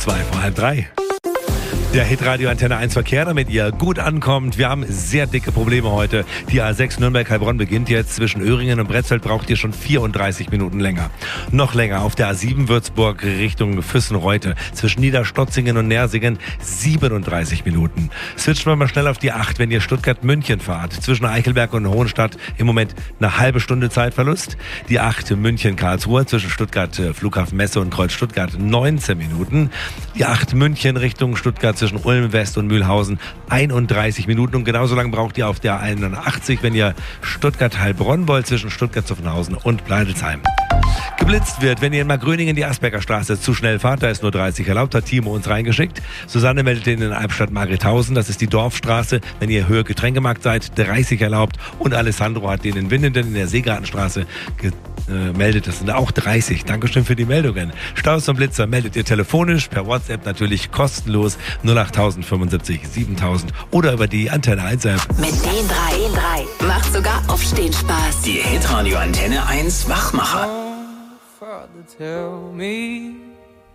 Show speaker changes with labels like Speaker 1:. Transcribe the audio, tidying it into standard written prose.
Speaker 1: 2:30. Der Hitradio Antenne 1 Verkehr, damit ihr gut ankommt. Wir haben sehr dicke Probleme heute. Die A6 Nürnberg-Heilbronn beginnt jetzt. Zwischen Öhringen und Bretzfeld braucht ihr schon 34 Minuten länger. Noch länger auf der A7 Würzburg Richtung Füssen-Reute. Zwischen Niederstotzingen und Nersingen 37 Minuten. Switchen wir mal schnell auf die 8, wenn ihr Stuttgart-München fahrt. Zwischen Eichelberg und Hohenstadt im Moment eine halbe Stunde Zeitverlust. Die 8 München-Karlsruhe zwischen Stuttgart Flughafen Messe und Kreuz Stuttgart 19 Minuten. Die 8 München Richtung Stuttgart zwischen Ulm West und Mühlhausen 31 Minuten und genauso lange braucht ihr auf der 81, wenn ihr Stuttgart-Heilbronn wollt, zwischen Stuttgart-Zuffenhausen und Bleidelsheim. Geblitzt wird, wenn ihr in Markgröningen die Asperger Straße zu schnell fahrt, da ist nur 30 erlaubt, hat Timo uns reingeschickt. Susanne meldet in Albstadt-Margrethausen, das ist die Dorfstraße, wenn ihr Höhe Getränkemarkt seid, 30 erlaubt und Alessandro hat den in Winnenden in der Seegartenstraße meldet, das sind auch 30. Dankeschön für die Meldungen. Staus und Blitzer meldet ihr telefonisch, per WhatsApp natürlich kostenlos 08000 75 7000 oder über die Antenne 1 App.
Speaker 2: Mit den drei macht sogar Aufstehen Spaß.
Speaker 3: Die Hitradio Antenne 1 Wachmacher.
Speaker 4: Father, tell me